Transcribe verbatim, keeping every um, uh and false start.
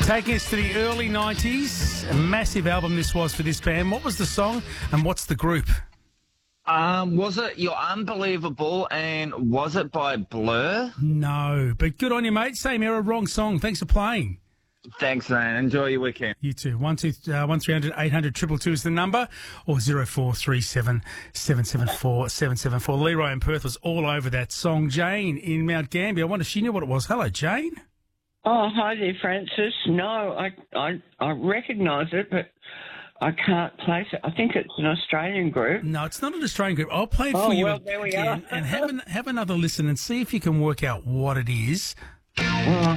Taking us to the early nineties. A massive album this was for this band. What was the song and what's the group? Um, was it You're Unbelievable and was it by Blur? No, but good on you, mate. Same era, wrong song. Thanks for playing. Thanks, man. Enjoy your weekend. You too. One two uh, one three hundred eight hundred triple two is the number, or zero four three seven seven seven four seven seven four. Leroy in Perth was all over that song. Jane in Mount Gambier. I wonder if she knew what it was. Hello, Jane. Oh, hi there, Francis. No, I I, I recognise it, but I can't place it. I think it's an Australian group. No, it's not an Australian group. I'll play it Oh, for you well, there we again are. and have an, have another listen and see if you can work out what it is. Well,